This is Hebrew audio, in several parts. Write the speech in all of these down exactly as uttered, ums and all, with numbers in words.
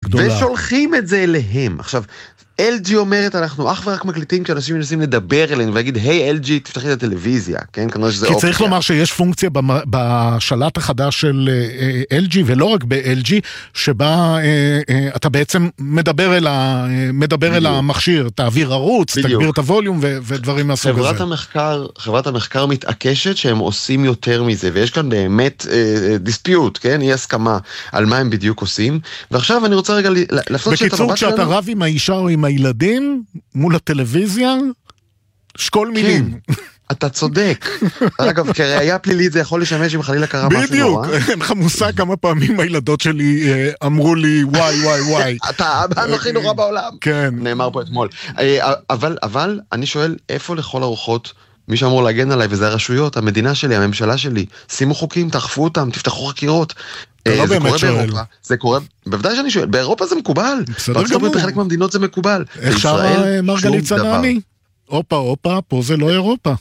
גדולה. ושולחים את זה אליהם. עכשיו, אל ג'י אומרת, אנחנו אך ורק מקליטים כשאנשים מנסים לדבר אלינו, ולהגיד, היי, אל ג'י, תפתחי את הטלוויזיה, כן? כנראה שזה כי אופציה. צריך לומר שיש פונקציה בשלט החדש של אל ג'י, ולא רק ב-אל ג'י, שבה אתה בעצם מדבר אל, ה, מדבר אל המכשיר, תעביר ערוץ, בדיוק. תגביר את הווליום ו- ודברים מהסוג הזה. חברת המחקר, חברת המחקר מתעקשת שהם עושים יותר מזה, ויש כאן באמת אה, דיספיוט, כן? אי הסכמה על מה הם בדיוק עושים, ועכשיו אני רוצה רגע לפנות שאת בקיצור, כשאתה רב עם האישה או עם הילדים, מול הטלוויזיה, שקול מילים. כן, אתה צודק. אגב, כראיה פלילית זה יכול לשמש אם חלילה קרה משהו נורא. בדיוק, אין לך מושג כמה פעמים הילדות שלי אמרו לי וואי וואי וואי. אתה האבא הכי נורא בעולם. כן. נאמר פה אתמול. אבל, אבל, אני שואל, איפה לכל הרוחות מי שאמור להגן עליי, וזה הרשויות, המדינה שלי, הממשלה שלי, שימו חוקים, תאכפו אותם, תפתחו חקירות. לא זה קורה שואל. באירופה, זה קורה, בוודאי שאני שואל, באירופה זה מקובל. בסדר גמור. בחלק מהמדינות זה מקובל. איך שר מרגלית צנעני? הופה, הופה, פה זה לא אירופה.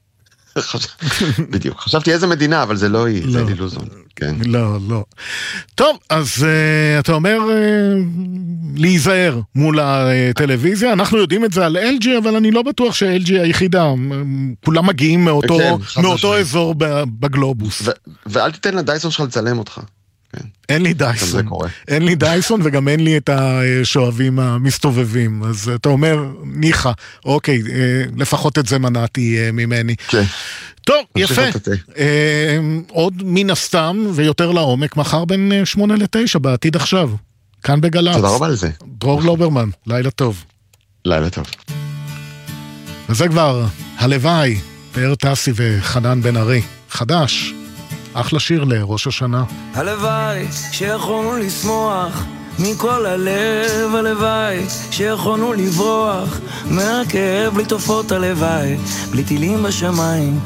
בדיוק, חשבתי איזה מדינה, אבל זה לא היא, זה אלי לוזון. לא, לא. טוב, אז אתה אומר להיזהר מול הטלוויזיה, אנחנו יודעים את זה על אל ג'י, אבל אני לא בטוח ש-אל ג'י היחידה, כולם מגיעים מאותו אזור בגלובוס. ואל תיתן לדייסון שלך לצלם אותך. אין לי דייסון, אין לי דייסון וגם אין לי את השואבים המסתובבים, אז אתה אומר, ניחה, אוקיי, לפחות את זה מנעתי ממני. טוב, יפה. עוד מן הסתם ויותר לעומק, מחר בין שמונה לתשע בעתיד עכשיו, כאן בגלץ. תודה רבה על זה. דרור גלוברמן, לילה טוב. לילה טוב. וזה כבר הלוואי, פאר טסי וחנן בן ארי, חדש. אחלה שיר לראש השנה. הלוואי שיכולנו לשמוח מכל הלב, הלוואי שיכולנו לברוח מהכאב בלי תופעות הלוואי, בלי טילים בשמיים,